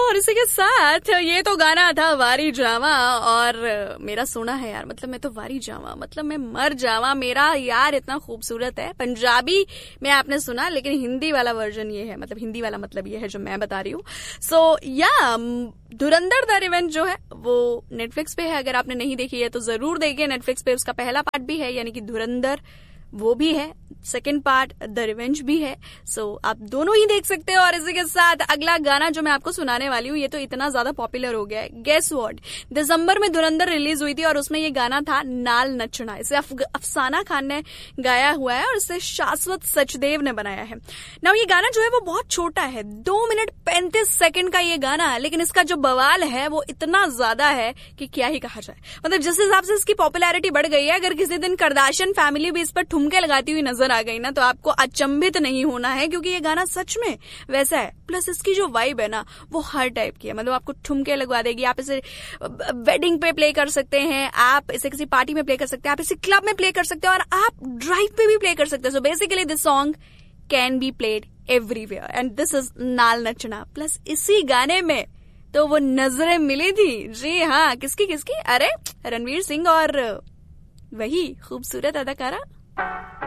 और इसी के साथ ये तो गाना था वारी जावा, और मेरा सुना है यार, मतलब मैं तो वारी जावा, मतलब मैं मर जावा, मेरा यार इतना खूबसूरत है। पंजाबी में आपने सुना, लेकिन हिंदी वाला वर्जन ये है, मतलब हिंदी वाला मतलब ये है जो मैं बता रही हूँ। सो या धुरंधर द रिवेंज जो है वो नेटफ्लिक्स पे है, अगर आपने नहीं देखी है तो जरूर देखिए। नेटफ्लिक्स पे उसका पहला पार्ट भी है, यानी कि धुरंधर वो भी है, सेकंड पार्ट द रिवेंज भी है। सो आप दोनों ही देख सकते हो। और इसी के साथ अगला गाना जो मैं आपको सुनाने वाली हूँ, ये तो इतना ज्यादा पॉपुलर हो गया है। गेस व्हाट, दिसंबर में धुरंधर रिलीज हुई थी और उसमें ये गाना था नाल नचना। इसे अफसाना खान ने गाया हुआ है और इसे शाश्वत सचदेव ने बनाया है। नाउ ये गाना जो है वो बहुत छोटा है, 2 मिनट 35 सेकंड का ये गाना, लेकिन इसका जो बवाल है वो इतना ज्यादा है कि क्या ही कहा जाए। मतलब जिस हिसाब से इसकी पॉपुलैरिटी बढ़ गई है, अगर किसी दिन करदाशियन फैमिली भी इस पर ठुमके लगाती हुई नजर आ गई ना, तो आपको अचंभित नहीं होना है, क्योंकि ये गाना सच में वैसा है। प्लस इसकी जो वाइब है ना वो हर टाइप की है, मतलब आपको ठुमके लगवा देगी। आप इसे वेडिंग पे प्ले कर सकते हैं, आप इसे किसी पार्टी में प्ले कर सकते हैं, आप इसे क्लब में प्ले कर सकते हैं, और आप ड्राइव पे भी प्ले कर सकते हैं। So basically this song can be played everywhere and this is नाल नचना। प्लस इसी गाने में तो वो नजरें मिली थी, जी हाँ, किसकी किसकी, अरे रणवीर सिंह और वही खूबसूरत अदाकारा